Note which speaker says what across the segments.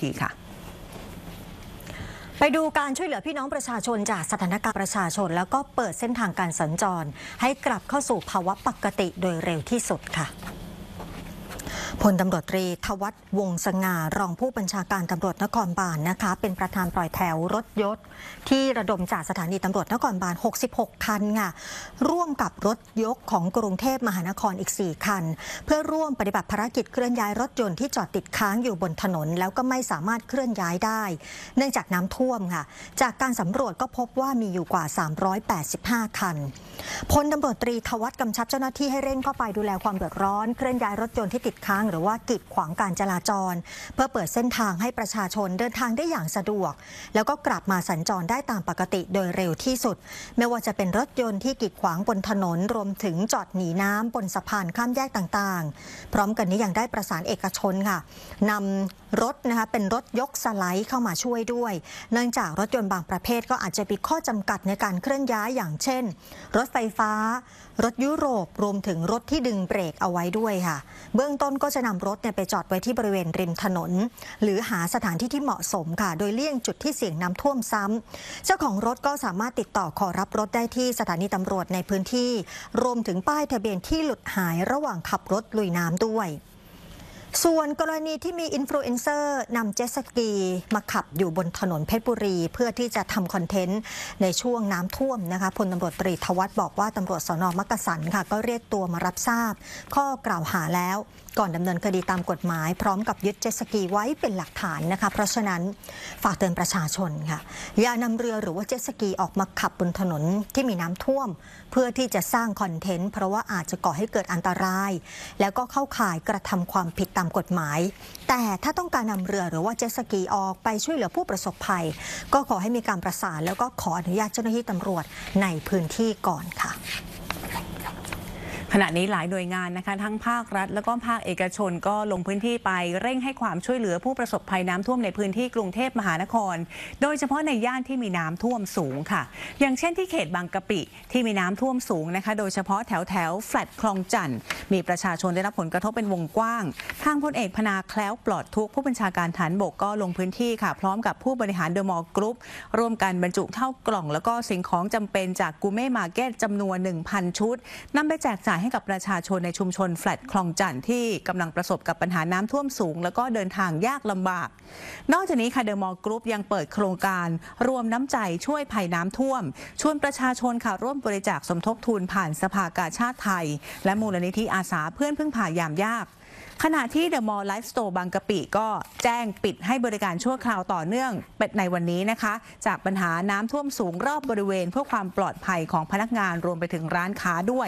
Speaker 1: ทีค่ะ
Speaker 2: ไปดูการช่วยเหลือพี่น้องประชาชนจากสถานการณ์ประชาชนแล้วก็เปิดเส้นทางการสัญจรให้กลับเข้าสู่ภาวะปกติโดยเร็วที่สุดค่ะพลตำรวจตรีทวัฒน์วงศ์สง่ารองผู้บัญชาการตำรวจนครบาลนะคะเป็นประธานปล่อยแถวรถยนต์ที่ระดมจากสถานีตำรวจนครบาล66คันค่ะร่วมกับรถยกของกรุงเทพมหานครอีก4คันเพื่อร่วมปฏิบัติภารกิจเคลื่อนย้ายรถยนต์ที่จอดติดค้างอยู่บนถนนแล้วก็ไม่สามารถเคลื่อนย้ายได้เนื่องจากน้ำท่วมค่ะจากการสำรวจก็พบว่ามีอยู่กว่า385คันพลตำรวจตรีทวัฒน์กำชับเจ้าหน้าที่ให้เร่งเข้าไปดูแลความเดือดร้อนเคลื่อนย้ายรถยนต์ที่ติดค้างหรือว่ากีดขวางการจราจรเพื่อเปิดเส้นทางให้ประชาชนเดินทางได้อย่างสะดวกแล้วก็กลับมาสัญจรได้ตามปกติโดยเร็วที่สุดไม่ว่าจะเป็นรถยนต์ที่กีดขวางบนถนนรวมถึงจอดหนีน้ำบนสะพานข้ามแยกต่างๆพร้อมกันนี้ยังได้ประสานเอกชนค่ะนำรถนะคะเป็นรถยกสไลด์เข้ามาช่วยด้วยเนื่องจากรถยนต์บางประเภทก็อาจจะมีข้อจำกัดในการเคลื่อนย้ายอย่างเช่นรถไฟฟ้ารถยุโรปรวมถึงรถที่ดึงเบรกเอาไว้ด้วยค่ะเบื้องต้นก็จะนำรถไปจอดไว้ที่บริเวณริมถนนหรือหาสถานที่ที่เหมาะสมค่ะโดยเลี่ยงจุดที่เสี่ยงน้ำท่วมซ้ำเจ้าของรถก็สามารถติดต่อขอรับรถได้ที่สถานีตำรวจในพื้นที่รวมถึงป้ายทะเบียนที่หลุดหายระหว่างขับรถลุยน้ำด้วยส่วนกรณีที่มีอินฟลูเอนเซอร์นำเจ็ตสกีมาขับอยู่บนถนนเพชรบุรีเพื่อที่จะทำคอนเทนต์ในช่วงน้ำท่วมนะคะพลตำรวจตรีทวัฒน์บอกว่าตำรวจสน.มักกะสันค่ะก็เรียกตัวมารับทราบข้อกล่าวหาแล้วก่อนดำเนินคดีตามกฎหมายพร้อมกับยึดเจ็ตสกีไว้เป็นหลักฐานนะคะเพราะฉะนั้นฝากเตือนประชาชนค่ะอย่านำเรือหรือว่าเจ็ตสกีออกมาขับบนถนนที่มีน้ำท่วมเพื่อที่จะสร้างคอนเทนต์เพราะว่าอาจจะก่อให้เกิดอันตรายแล้วก็เข้าข่ายกระทำความผิดตามกฎหมายแต่ถ้าต้องการนำเรือหรือว่าเจ็ตสกีออกไปช่วยเหลือผู้ประสบภัยก็ขอให้มีการประสานแล้วก็ขออนุญาตเจ้าหน้าที่ตำรวจในพื้นที่ก่อนค่ะ
Speaker 1: ขณะนี้หลายหน่วยงานนะคะทั้งภาครัฐแล้วก็ภาคเอกชนก็ลงพื้นที่ไปเร่งให้ความช่วยเหลือผู้ประสบภัยน้ำท่วมในพื้นที่กรุงเทพมหานครโดยเฉพาะในย่านที่มีน้ำท่วมสูงค่ะอย่างเช่นที่เขตบางกะปิที่มีน้ำท่วมสูงนะคะโดยเฉพาะแถวแฟลตคลองจันทน์มีประชาชนได้รับผลกระทบเป็นวงกว้างทางพลเอกพนาแคล้วปลอดทุกข์ผู้บัญชาการฐานบกก็ลงพื้นที่ค่ะพร้อมกับผู้บริหารเดอะมอลล์กรุ๊ปร่วมกันบรรจุเข้ากล่องแล้วก็สิ่งของจำเป็นจากกูเม่มาร์เก็ตจำนวน 1,000 ชุดนำไปแจกจ่ายให้กับประชาชนในชุมชนแฟลตคลองจันทน์ที่กำลังประสบกับปัญหาน้ำท่วมสูงแล้วก็เดินทางยากลำบากนอกจากนี้ค่ะเดอะมอลล์กรุ๊ปยังเปิดโครงการรวมน้ำใจช่วยภัยน้ำท่วมชวนประชาชนค่ะร่วมบริจาคสมทบทุนผ่านสภากาชาดไทยและมูลนิธิอาสาเพื่อนพึ่งพายามยากขณะที่เดอะมอลล์ไลฟ์สโตร์บางกะปิก็แจ้งปิดให้บริการชั่วคราวต่อเนื่องในวันนี้นะคะจากปัญหาน้ำท่วมสูงรอบบริเวณเพื่อความปลอดภัยของพนักงานรวมไปถึงร้านค้าด้วย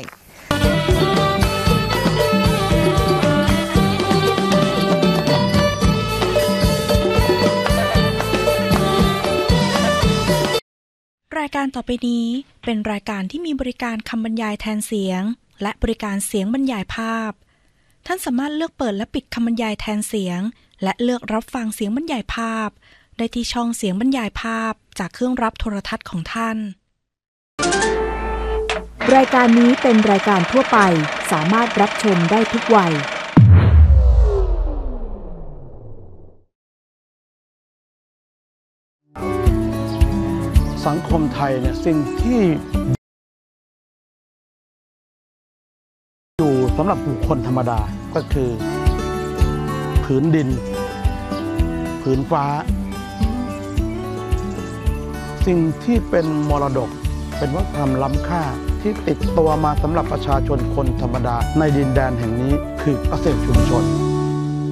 Speaker 3: รายการต่อไปนี้เป็นรายการที่มีบริการคำบรรยายแทนเสียงและบริการเสียงบรรยายภาพท่านสามารถเลือกเปิดและปิดคำบรรยายแทนเสียงและเลือกรับฟังเสียงบรรยายภาพได้ที่ช่องเสียงบรรยายภาพจากเครื่องรับโทรทัศน์ของท่าน
Speaker 4: รายการนี้เป็นรายการทั่วไปสามารถรับชมได้ทุกวัย
Speaker 5: สังคมไทยเนี่ยสิ่งที่อยู่สำหรับบุคคลธรรมดาก็คือผืนดินผืนฟ้าสิ่งที่เป็นมรดกเป็นวัฒนธรรมล้ำค่าที่ติดตัวมาสำหรับประชาชนคนธรรมดาในดินแดนแห่งนี้คือเกษตรชุมชน